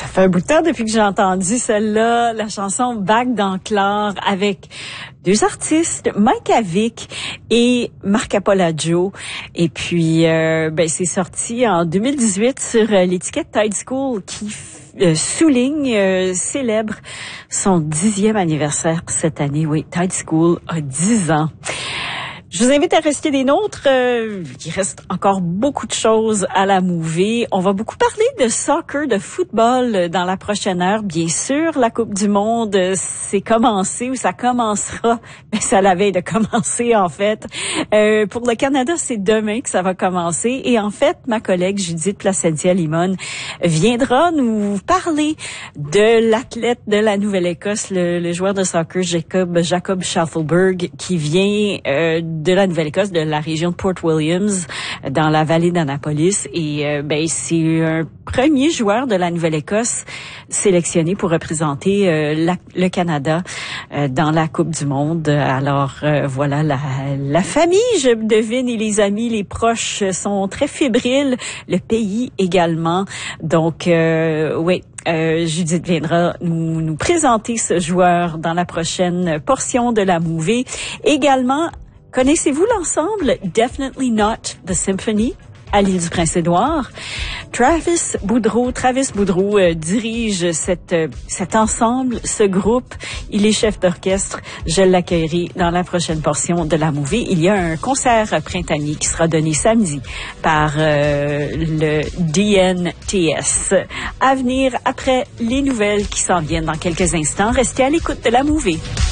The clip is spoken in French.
Ça fait un bout de temps depuis que j'ai entendu celle-là, la chanson Bague d'Anclore avec deux artistes, Mike Avic et Marc Apollo. Et puis, c'est sorti en 2018 sur l'étiquette Tide School qui célèbre son 10e anniversaire cette année. Oui, Tide School a 10 ans. Je vous invite à rester des nôtres. Il reste encore beaucoup de choses à la Movie. On va beaucoup parler de soccer, de football dans la prochaine heure. Bien sûr, la Coupe du Monde, c'est commencé ou ça commencera. C'est à la veille de commencer, en fait. Pour le Canada, c'est demain que ça va commencer. Et en fait, ma collègue Judith Placentia-Limon viendra nous parler de l'athlète de la Nouvelle-Écosse, le joueur de soccer Jacob Shaffelberg, qui vient de la Nouvelle-Écosse, de la région de Port Williams, dans la vallée d'Annapolis. Et c'est un premier joueur de la Nouvelle-Écosse sélectionné pour représenter le Canada dans la Coupe du Monde. Alors voilà, la famille, je devine, et les amis, les proches sont très fébriles. Le pays également. Donc Judith viendra nous présenter ce joueur dans la prochaine portion de la Movie. Également, connaissez-vous l'ensemble Definitely Not the Symphony à l'île du Prince-Édouard? Travis Boudreau dirige cet ensemble, ce groupe. Il est chef d'orchestre. Je l'accueillerai dans la prochaine portion de la Movie. Il y a un concert printanier qui sera donné samedi par le DNTS. À venir après les nouvelles qui s'en viennent dans quelques instants. Restez à l'écoute de la Movie.